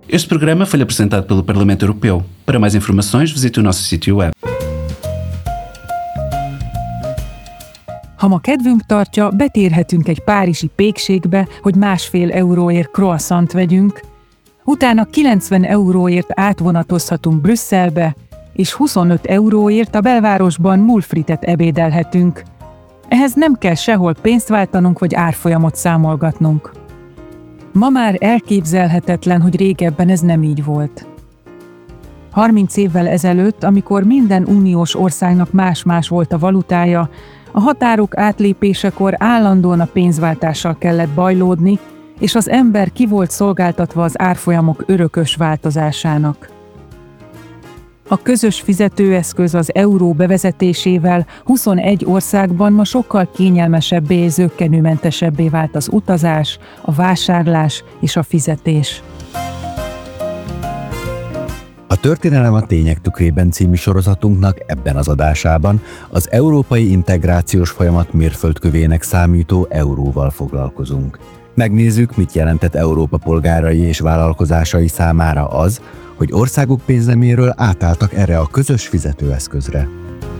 Este programa foi apresentado pelo Parlamento Europeu. Para mais informações, visite o nosso sítio web. Ha ma kedvünk tartja, betérhetünk egy párizsi pékségbe, hogy 1,5 euróért croissant vegyünk, utána 90 euróért átvonatozhatunk Brüsszelbe, és 25 euróért a belvárosban mulfritet ebédelhetünk. Ehhez nem kell sehol pénzt váltanunk vagy árfolyamot számolgatnunk. Ma már elképzelhetetlen, hogy régebben ez nem így volt. 30 évvel ezelőtt, amikor minden uniós országnak más-más volt a valutája, a határok átlépésekor állandóan a pénzváltással kellett bajlódni, és az ember ki volt szolgáltatva az árfolyamok örökös változásának. A közös fizetőeszköz az euró bevezetésével 21 országban ma sokkal kényelmesebbé és zökkenőmentesebbé vált az utazás, a vásárlás és a fizetés. A Történelem a tények tükrében című sorozatunknak ebben az adásában az európai integrációs folyamat mérföldkövének számító euróval foglalkozunk. Megnézzük, mit jelentett Európa polgárai és vállalkozásai számára az, hogy országuk pénzneméről átálltak erre a közös fizetőeszközre.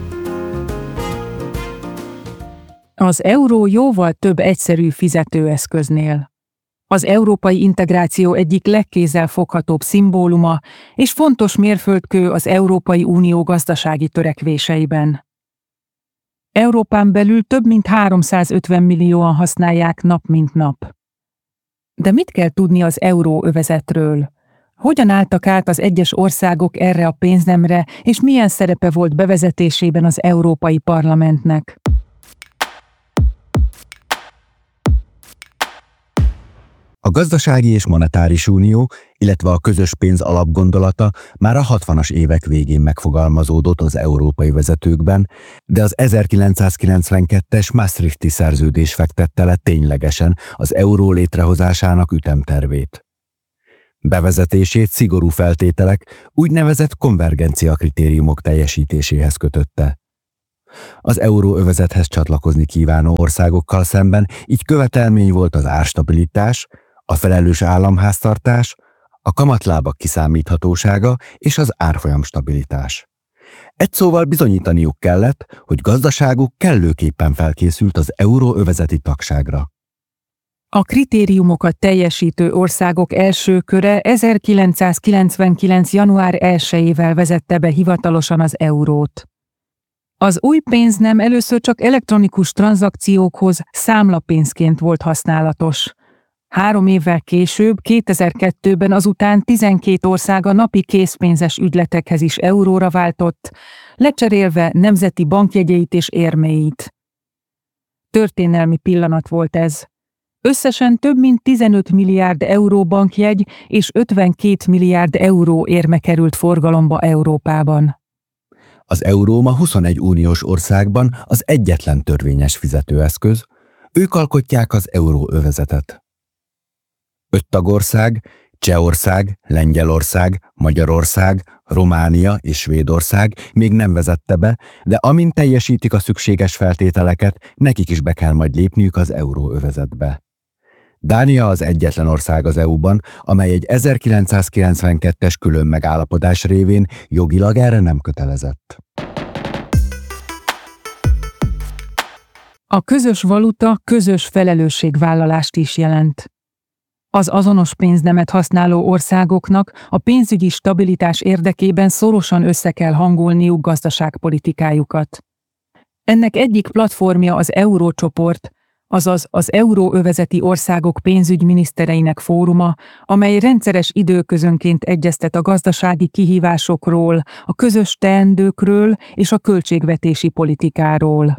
Az euró jóval több egyszerű fizetőeszköznél. Az európai integráció egyik legkézzelfoghatóbb szimbóluma és fontos mérföldkő az Európai Unió gazdasági törekvéseiben. Európán belül több mint 350 millióan használják nap mint nap. De mit kell tudni az euróövezetről? Hogyan álltak át az egyes országok erre a pénznemre, és milyen szerepe volt bevezetésében az Európai Parlamentnek? A gazdasági és monetáris unió, illetve a közös pénz alapgondolata már a 60-as évek végén megfogalmazódott az európai vezetőkben, de az 1992-es Maastrichti szerződés fektette le ténylegesen az euró létrehozásának ütemtervét. Bevezetését szigorú feltételek, úgynevezett konvergencia kritériumok teljesítéséhez kötötte. Az euróövezethez csatlakozni kívánó országokkal szemben így követelmény volt az árstabilitás, a felelős államháztartás, a kamatlábak kiszámíthatósága és az árfolyamstabilitás. Egy szóval bizonyítaniuk kellett, hogy gazdaságuk kellőképpen felkészült az euróövezeti tagságra. A kritériumokat teljesítő országok első köre 1999. január 1-ével vezette be hivatalosan az eurót. Az új pénznem először csak elektronikus tranzakciókhoz számlapénzként volt használatos. 3 évvel később, 2002-ben azután 12 ország a napi készpénzes ügyletekhez is euróra váltott, lecserélve nemzeti bankjegyeit és érméit. Történelmi pillanat volt ez. Összesen több mint 15 milliárd euró bankjegy és 52 milliárd euró érme került forgalomba Európában. Az euró ma 21 uniós országban az egyetlen törvényes fizetőeszköz, ők alkotják az euróövezetet. 5 tagország, Csehország, Lengyelország, Magyarország, Románia és Svédország még nem vezette be, de amint teljesítik a szükséges feltételeket, nekik is be kell majd lépniük az euróövezetbe. Dánia az egyetlen ország az EU-ban, amely egy 1992-es külön megállapodás révén jogilag erre nem kötelezett. A közös valuta közös felelősségvállalást is jelent. Az azonos pénznemet használó országoknak a pénzügyi stabilitás érdekében szorosan össze kell hangolniuk gazdaságpolitikájukat. Ennek egyik platformja az Eurócsoport, azaz az euróövezeti országok pénzügyminisztereinek fóruma, amely rendszeres időközönként egyeztet a gazdasági kihívásokról, a közös teendőkről és a költségvetési politikáról.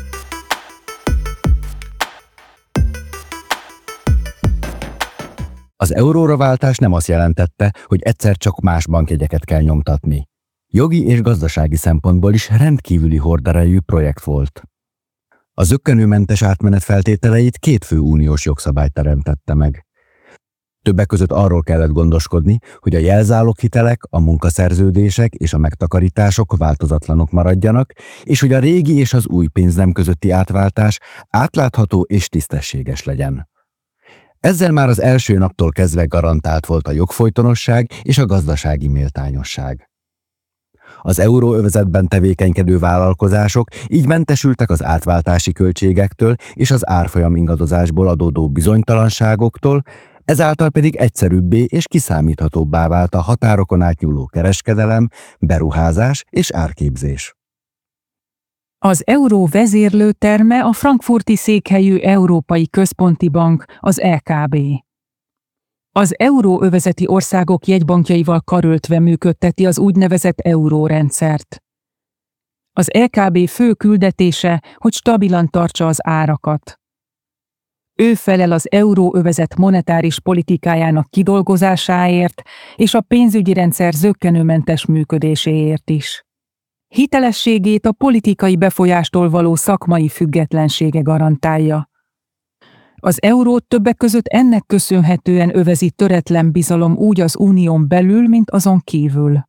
Az euróra váltás nem azt jelentette, hogy egyszer csak más bankjegyeket kell nyomtatni. Jogi és gazdasági szempontból is rendkívüli horderejű projekt volt. A zökkenőmentes átmenet feltételeit 2 fő uniós jogszabály teremtette meg. Többek között arról kellett gondoskodni, hogy a jelzáloghitelek, a munkaszerződések és a megtakarítások változatlanok maradjanak, és hogy a régi és az új pénznem közötti átváltás átlátható és tisztességes legyen. Ezzel már az első naptól kezdve garantált volt a jogfolytonosság és a gazdasági méltányosság. Az euróövezetben tevékenykedő vállalkozások így mentesültek az átváltási költségektől és az árfolyam ingadozásból adódó bizonytalanságoktól, ezáltal pedig egyszerűbbé és kiszámíthatóbbá vált a határokon átnyúló kereskedelem, beruházás és árképzés. Az euró vezérlőterme a frankfurti székhelyű Európai Központi Bank, az EKB. Az euróövezeti országok jegybankjaival karöltve működteti az úgynevezett eurórendszert. Az EKB fő küldetése, hogy stabilan tartsa az árakat. Ő felel az euróövezet monetáris politikájának kidolgozásáért és a pénzügyi rendszer zökkenőmentes működéséért is. Hitelességét a politikai befolyástól való szakmai függetlensége garantálja. Az eurót többek között ennek köszönhetően övezi töretlen bizalom úgy az unión belül, mint azon kívül.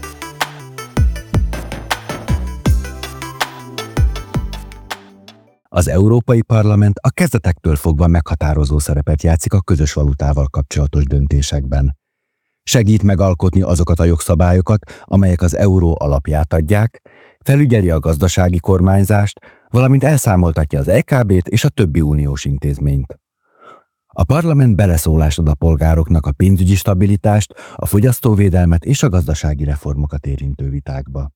Az Európai Parlament a kezdetektől fogva meghatározó szerepet játszik a közös valutával kapcsolatos döntésekben. Segít megalkotni azokat a jogszabályokat, amelyek az euró alapját adják, felügyeli a gazdasági kormányzást, valamint elszámoltatja az EKB-t és a többi uniós intézményt. A parlament beleszólást ad a polgároknak a pénzügyi stabilitást, a fogyasztóvédelmet és a gazdasági reformokat érintő vitákba.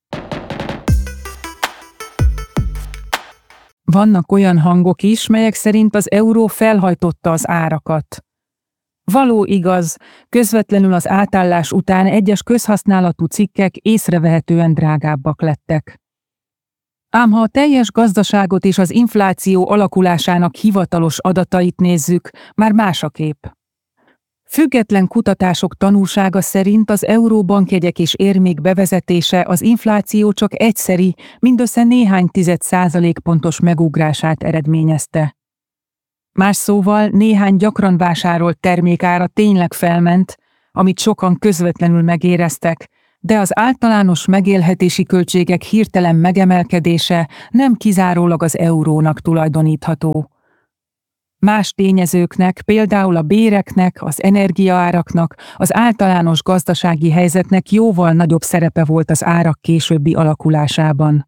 Vannak olyan hangok is, melyek szerint az euró felhajtotta az árakat. Való igaz, közvetlenül az átállás után egyes közhasználatú cikkek észrevehetően drágábbak lettek. Ám ha a teljes gazdaságot és az infláció alakulásának hivatalos adatait nézzük, már más a kép. Független kutatások tanúsága szerint az euróbankjegyek és érmék bevezetése az infláció csak egyszeri, mindössze néhány tized százalékpontos megugrását eredményezte. Más szóval néhány gyakran vásárolt termékára tényleg felment, amit sokan közvetlenül megéreztek, de az általános megélhetési költségek hirtelen megemelkedése nem kizárólag az eurónak tulajdonítható. Más tényezőknek, például a béreknek, az energiaáraknak, az általános gazdasági helyzetnek jóval nagyobb szerepe volt az árak későbbi alakulásában.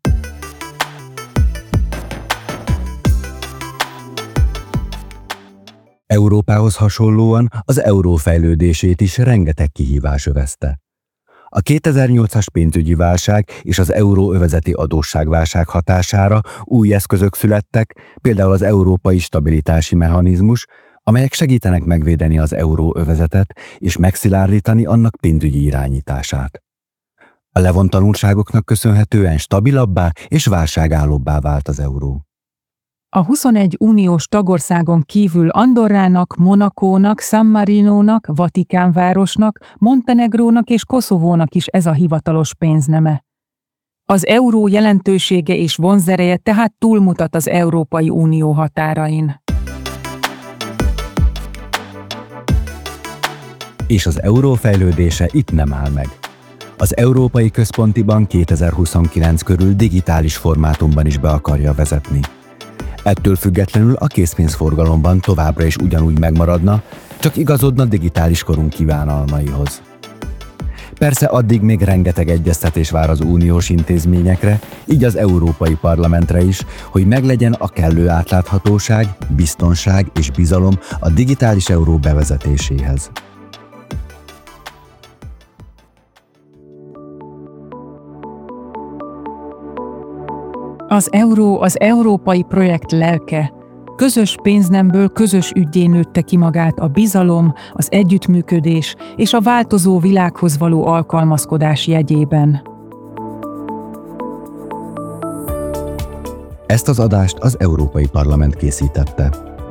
Európához hasonlóan az euró fejlődését is rengeteg kihívás övezte. A 2008-as pénzügyi válság és az euróövezeti adósságválság hatására új eszközök születtek, például az Európai Stabilitási Mechanizmus, amelyek segítenek megvédeni az euróövezetet és megszilárdítani annak pénzügyi irányítását. A levont tanulságoknak köszönhetően stabilabbá és válságállóbbá vált az euró. A 21 uniós tagországon kívül Andorrának, Monacónak, San Marinónak, Vatikánvárosnak, Montenegrónak és Koszovónak is ez a hivatalos pénzneme. Az euró jelentősége és vonzereje tehát túlmutat az Európai Unió határain. És az euró fejlődése itt nem áll meg. Az Európai Központi Bank 2029 körül digitális formátumban is be akarja vezetni. Ettől függetlenül a készpénzforgalomban továbbra is ugyanúgy megmaradna, csak igazodna digitális korunk kívánalmaihoz. Persze addig még rengeteg egyeztetés vár az uniós intézményekre, így az Európai Parlamentre is, hogy meglegyen a kellő átláthatóság, biztonság és bizalom a digitális euró bevezetéséhez. Az euró az európai projekt lelke. Közös pénznemből közös üggyé nőtte ki magát a bizalom, az együttműködés és a változó világhoz való alkalmazkodás jegyében. Ezt az adást az Európai Parlament készítette.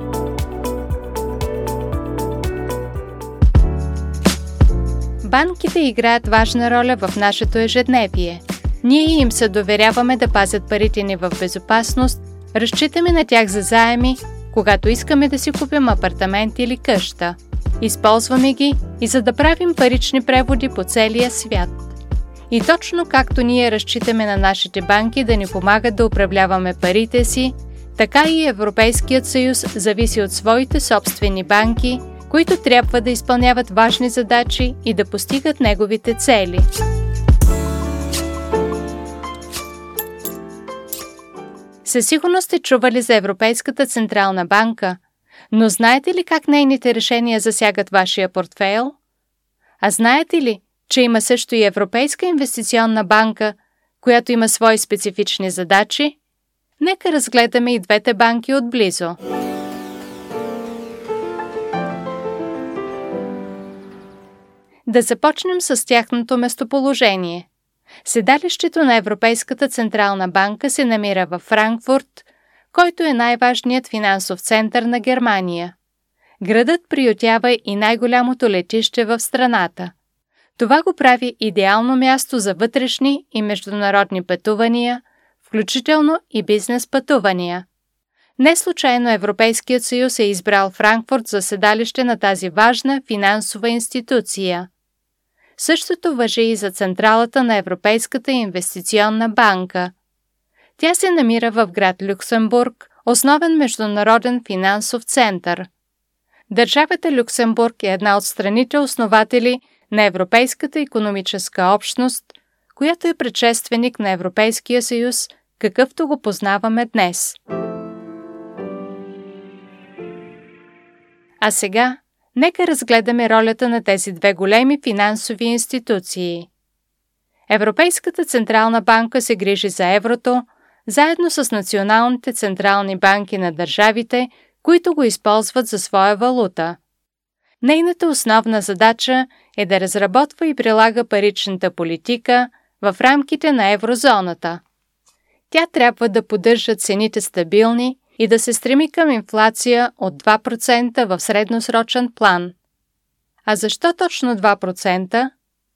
Банките играят важна роля в нашето ежедневие. Ние им се доверяваме да пазят парите ни в безопасност, разчитаме на тях за заеми, когато искаме да си купим апартамент или къща. Използваме ги и за да правим парични преводи по целия свят. И точно както ние разчитаме на нашите банки да ни помагат да управляваме парите си, така и Европейският съюз зависи от своите собствени банки, които трябва да изпълняват важни задачи и да постигат неговите цели. Със сигурност сте чували за Европейската централна банка, но знаете ли как нейните решения засягат вашия портфейл? А знаете ли, че има също и Европейска инвестиционна банка, която има свои специфични задачи? Нека разгледаме и двете банки отблизо. Да започнем с тяхното местоположение. Седалището на Европейската централна банка се намира във Франкфурт, който е най-важният финансов център на Германия. Градът приютява и най-голямото летище в страната. Това го прави идеално място за вътрешни и международни пътувания, включително и бизнес пътувания. Не случайно Европейският съюз е избрал Франкфурт за седалище на тази важна финансова институция. Същото важи и за централата на Европейската инвестиционна банка. Тя се намира в град Люксембург, основен международен финансов център. Държавата Люксембург е една от страните основатели на Европейската икономическа общност, която е предшественик на Европейския съюз, какъвто го познаваме днес. А сега, нека разгледаме ролята на тези две големи финансови институции. Европейската централна банка се грижи за еврото, заедно с националните централни банки на държавите, които го използват за своя валута. Нейната основна задача е да разработва и прилага паричната политика в рамките на еврозоната. Тя трябва да поддържа цените стабилни и да се стреми към инфлация от 2% в средносрочен план. А защо точно 2%?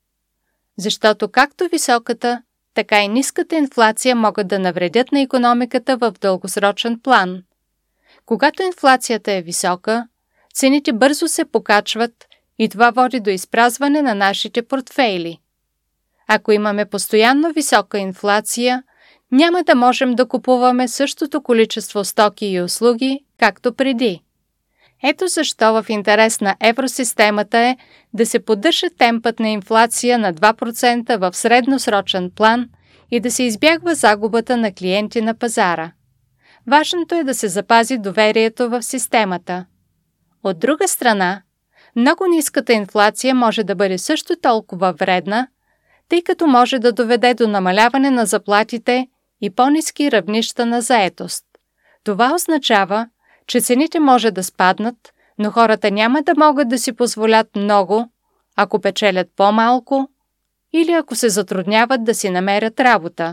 Защото както високата, така и ниската инфлация могат да навредят на икономиката в дългосрочен план. Когато инфлацията е висока, цените бързо се покачват и това води до изпразване на нашите портфейли. Ако имаме постоянно висока инфлация, няма да можем да купуваме същото количество стоки и услуги, както преди. Ето защо в интерес на евросистемата е да се поддържа темпът на инфлация на 2% в средносрочен план и да се избягва загубата на клиенти на пазара. Важното е да се запази доверието в системата. От друга страна, много ниската инфлация може да бъде също толкова вредна, тъй като може да доведе до намаляване на заплатите и по-ниски равнища на заетост. Това означава, че цените може да спаднат, но хората няма да могат да си позволят много, ако печелят по-малко или ако се затрудняват да си намерят работа.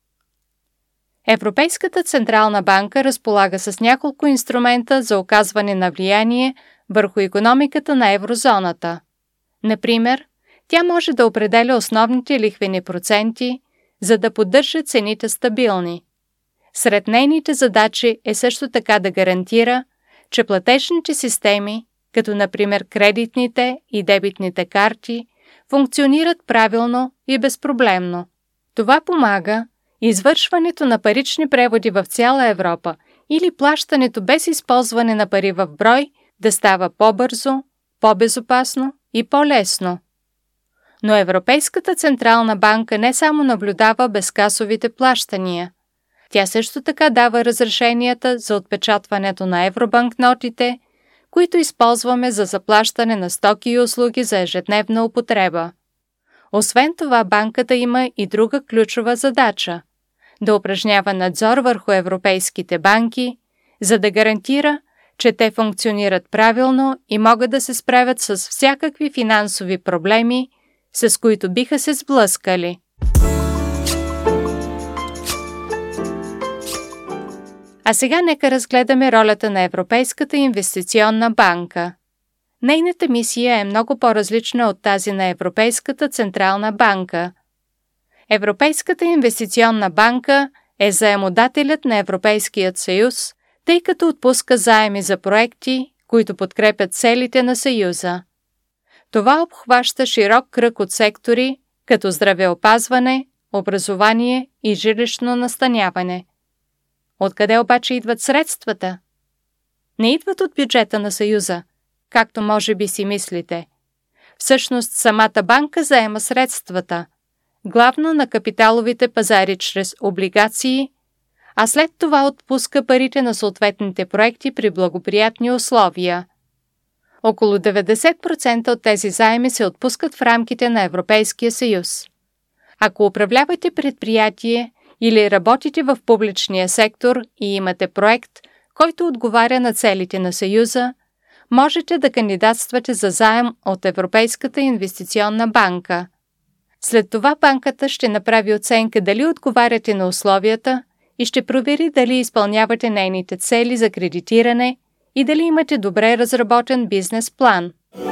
Европейската централна банка разполага с няколко инструмента за оказване на влияние върху икономиката на еврозоната. Например, тя може да определя основните лихвени проценти, за да поддържа цените стабилни. Сред нейните задачи е също така да гарантира, че платежните системи, като например кредитните и дебитните карти, функционират правилно и безпроблемно. Това помага извършването на парични преводи в цяла Европа или плащането без използване на пари в брой да става по-бързо, по-безопасно и по-лесно. Но Европейската централна банка не само наблюдава безкасовите плащания. Тя също така дава разрешенията за отпечатването на евробанкнотите, които използваме за заплащане на стоки и услуги за ежедневна употреба. Освен това, банката има и друга ключова задача – да упражнява надзор върху европейските банки, за да гарантира, че те функционират правилно и могат да се справят с всякакви финансови проблеми, с които биха се сблъскали. А сега нека разгледаме ролята на Европейската инвестиционна банка. Нейната мисия е много по-различна от тази на Европейската централна банка. Европейската инвестиционна банка е заемодателят на Европейският съюз, тъй като отпуска заеми за проекти, които подкрепят целите на Съюза. Това обхваща широк кръг от сектори, като здравеопазване, образование и жилищно настаняване. Откъде обаче идват средствата? Не идват от бюджета на Съюза, както може би си мислите. Всъщност самата банка заема средствата, главно на капиталовите пазари чрез облигации, а след това отпуска парите на съответните проекти при благоприятни условия. Около 90% от тези заеми се отпускат в рамките на Европейския съюз. Ако управлявате предприятие или работите в публичния сектор и имате проект, който отговаря на целите на Съюза, можете да кандидатствате за заем от Европейската инвестиционна банка. След това банката ще направи оценка дали отговаряте на условията и ще провери дали изпълнявате нейните цели за кредитиране и дали имате добре разработен бизнес план.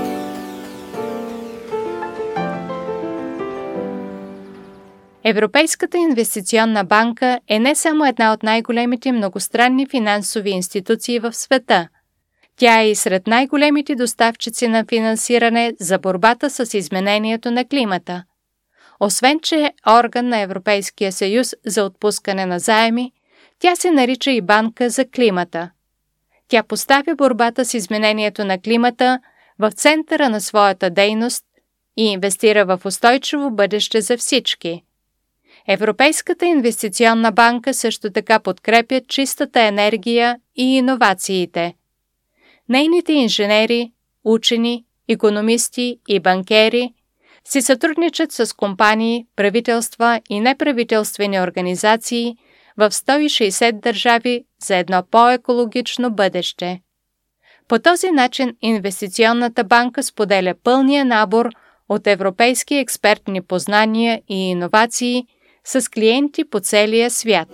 Европейската инвестиционна банка е не само една от най-големите многостранни финансови институции в света. Тя е и сред най-големите доставчици на финансиране за борбата с изменението на климата. Освен че е орган на Европейския съюз за отпускане на заеми, тя се нарича и банка за климата. Тя поставя борбата с изменението на климата в центъра на своята дейност и инвестира в устойчиво бъдеще за всички. Европейската инвестиционна банка също така подкрепя чистата енергия и иновациите. Нейните инженери, учени, икономисти и банкери си сътрудничат с компании, правителства и неправителствени организации в 160 държави за едно по-екологично бъдеще. По този начин инвестиционната банка споделя пълния набор от европейски експертни познания и иновации с клиенти по целия свят.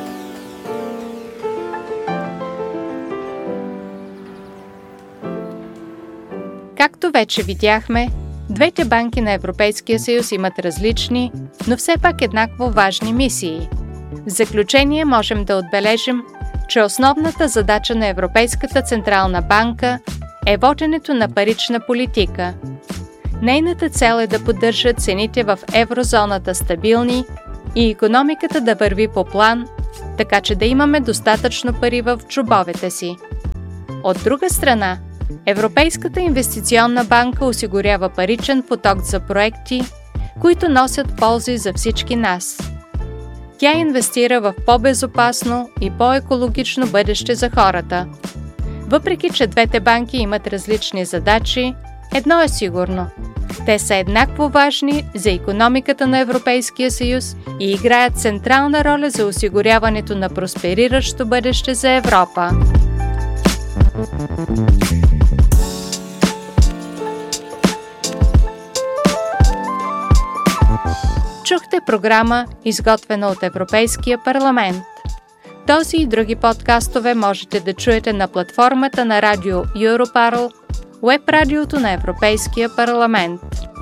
Както вече видяхме, двете банки на Европейския съюз имат различни, но все пак еднакво важни мисии. В заключение можем да отбележим, че основната задача на Европейската централна банка е воденето на парична политика. Нейната цел е да поддържа цените в еврозоната стабилни и икономиката да върви по план, така че да имаме достатъчно пари в джобовете си. От друга страна, Европейската инвестиционна банка осигурява паричен поток за проекти, които носят ползи за всички нас. Тя инвестира в по-безопасно и по-екологично бъдеще за хората. Въпреки че двете банки имат различни задачи, едно е сигурно – те са еднакво важни за икономиката на Европейския съюз и играят централна роля за осигуряването на проспериращо бъдеще за Европа. Чухте програма, изготвена от Европейския парламент. Този и други подкастове можете да чуете на платформата на радио Europarl, уеб радиото на Европейския парламент.